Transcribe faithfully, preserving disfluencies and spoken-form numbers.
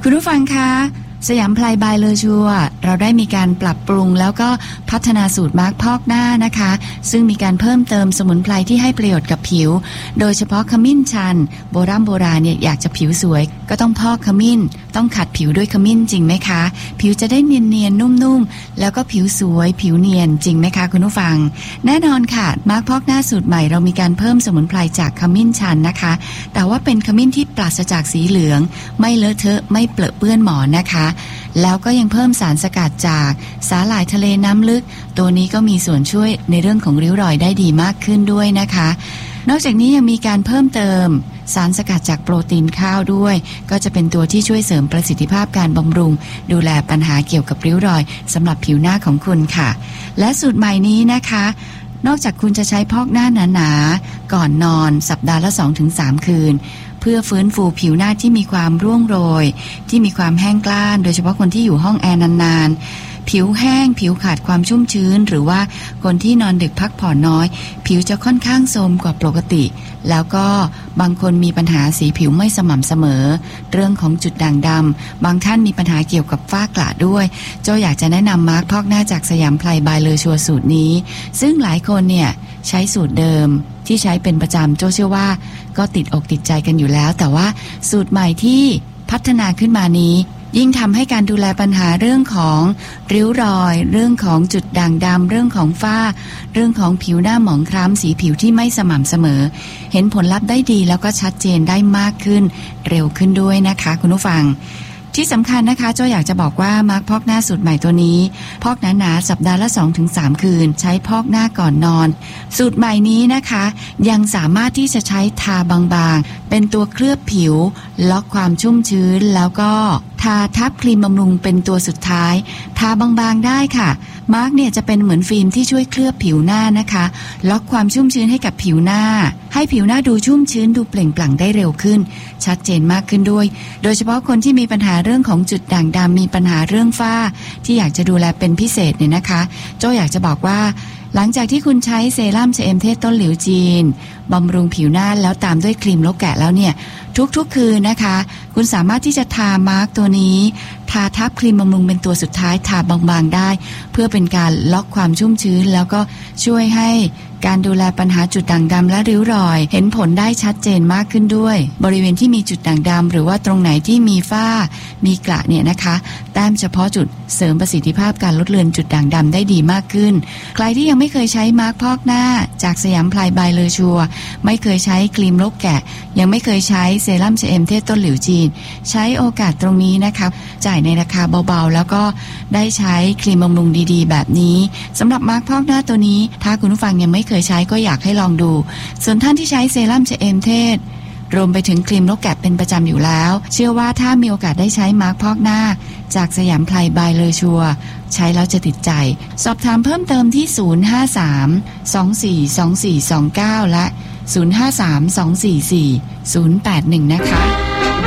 คุณผู้ฟังคะสยามไพรบายเลอชัวเราได้มีการปรับปรุงแล้วก็พัฒนาสูตรมาร์กพอกหน้านะคะซึ่งมีการเพิ่มเติมสมุนไพรที่ให้ประโยชน์กับผิวโดยเฉพาะขมิ้นชันโบราณโบราณเนี่ยอยากจะผิวสวยก็ต้องพอกขมิ้นต้องขัดผิวด้วยขมิ้นจริงไหมคะผิวจะได้เนียนๆนุ่มๆแล้วก็ผิวสวยผิวเนียนจริงไหมคะคุณผู้ฟังแน่นอนค่ะมาร์กพอกหน้าสูตรใหม่เรามีการเพิ่มสมุนไพรจากขมิ้นชันนะคะแต่ว่าเป็นขมิ้นที่ปราศจากสีเหลืองไม่เลอะเทอะไม่เปรอะเปื้อนหมอนนะคะแล้วก็ยังเพิ่มสารสกัดจากสาหร่ายทะเลน้ำลึกตัวนี้ก็มีส่วนช่วยในเรื่องของริ้วรอยได้ดีมากขึ้นด้วยนะคะนอกจากนี้ยังมีการเพิ่มเติมสารสกัดจากโปรตีนข้าวด้วยก็จะเป็นตัวที่ช่วยเสริมประสิทธิภาพการบำรุงดูแลปัญหาเกี่ยวกับริ้วรอยสำหรับผิวหน้าของคุณค่ะและสูตรใหม่นี้นะคะนอกจากคุณจะใช้พอกหน้าหนาๆก่อนนอนสัปดาห์ละ สองถึงสาม คืนเพื่อฟื้นฟูผิวหน้าที่มีความร่วงโรยที่มีความแห้งกร้านโดยเฉพาะคนที่อยู่ห้องแอร์นานๆผิวแห้งผิวขาดความชุ่มชื้นหรือว่าคนที่นอนดึกพักผ่อนน้อยผิวจะค่อนข้างโทรมกว่าปกติแล้วก็บางคนมีปัญหาสีผิวไม่สม่ำเสมอเรื่องของจุดด่างดำบางท่านมีปัญหาเกี่ยวกับฝ้ากระด้วยโจอยากจะแนะนำมาร์คพอกหน้าจากสยามไพรบายเลอชัวสูตรนี้ซึ่งหลายคนเนี่ยใช้สูตรเดิมที่ใช้เป็นประจำโจเชื่อว่าก็ติดอกติดใจกันอยู่แล้วแต่ว่าสูตรใหม่ที่พัฒนาขึ้นมานี้ยิ่งทำให้การดูแลปัญหาเรื่องของริ้วรอยเรื่องของจุดด่างดำเรื่องของฝ้าเรื่องของผิวหน้าหมองคล้ำสีผิวที่ไม่สม่ำเสมอเห็นผลลัพธ์ได้ดีแล้วก็ชัดเจนได้มากขึ้นเร็วขึ้นด้วยนะคะคุณผู้ฟังที่สำคัญนะคะโจอยากจะบอกว่ามาร์คพอกหน้าสูตรใหม่ตัวนี้พอกหนาๆสัปดาห์ละ สองถึงสาม คืนใช้พอกหน้าก่อนนอนสูตรใหม่นี้นะคะยังสามารถที่จะใช้ทาบางๆเป็นตัวเคลือบผิวล็อกความชุ่มชื้นแล้วก็ทาทับครีมบำรุงเป็นตัวสุดท้ายทาบางๆได้ค่ะมาร์คเนี่ยจะเป็นเหมือนฟิล์มที่ช่วยเคลือบผิวหน้านะคะล็อกความชุ่มชื้นให้กับผิวหน้าให้ผิวหน้าดูชุ่มชื้นดูเปล่งปลั่งได้เร็วขึ้นชัดเจนมากขึ้นด้วยโดยเฉพาะคนที่มีปัญหาเรื่องของจุดด่างดำมีปัญหาเรื่องฝ้าที่อยากจะดูแลเป็นพิเศษเนี่ยนะคะโจอยากจะบอกว่าหลังจากที่คุณใช้เซรั่มชะเอมเทศต้นหลิวจีนบำรุงผิวหน้าแล้วตามด้วยครีมลกแกะแล้วเนี่ยทุกๆคืนนะคะคุณสามารถที่จะทามาร์กตัวนี้ทาทับครีมบำรุงเป็นตัวสุดท้ายทาบางๆได้เพื่อเป็นการล็อกความชุ่มชื้นแล้วก็ช่วยให้การดูแลปัญหาจุดด่างดำและริ้วรอยเห็นผลได้ชัดเจนมากขึ้นด้วยบริเวณที่มีจุดด่างดำหรือว่าตรงไหนที่มีฝ้ามีกระเนี่ยนะคะแต้มเฉพาะจุดเสริมประสิทธิภาพการลดเลือนจุดด่างดำได้ดีมากขึ้นใครที่ยังไม่เคยใช้มาร์คพอกหน้าจากสยามไพรบายเลอชัวไม่เคยใช้ครีมลกแกะยังไม่เคยใช้เซรั่มชะเอมเทศต้นหลิวจีนใช้โอกาสตรงนี้นะคะจ่ายในราคาเบาๆแล้วก็ได้ใช้ครีมบำรุงดีๆแบบนี้สำหรับมาร์คพอกหน้าตัวนี้ถ้าคุณผู้ฟังยังไม่เคยใช้ก็อยากให้ลองดูส่วนท่านที่ใช้เซรั่มชะเอมเทศรวมไปถึงครีมลกแกะเป็นประจำอยู่แล้วเชื่อว่าถ้ามีโอกาสได้ใช้มาร์คพอกหน้าจากสยามไพรบายเลอชัวใช้แล้วจะติดใจสอบถามเพิ่มเติมที่ศูนย์ ห้า สาม สอง สี่ สอง สี่ สอง เก้าและศูนย์ ห้า สาม สอง สี่ สี่ ศูนย์ แปด หนึ่งนะคะ